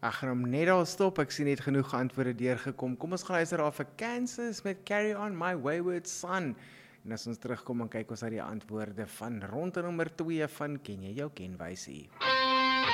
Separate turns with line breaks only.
Ek gaan hom net daar stop, ek sien net genoeg antwoorde deurgekom. Kom ons gaan luister daar vir Kansas met Carry On My Wayward Son. En as ons terugkom, dan kyk ons na die antwoorde van ronde nommer 2 van Ken jy jou kenwysie.